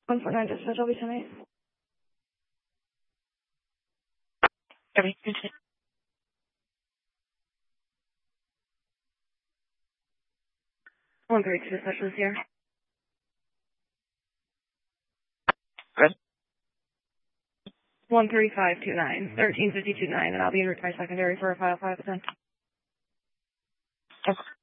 149 dispatch, I'll be 10-8. Okay. 132 dispatch is here. Good. 13529, 1352.9, and I'll be in route by secondary for a file 5%. Okay.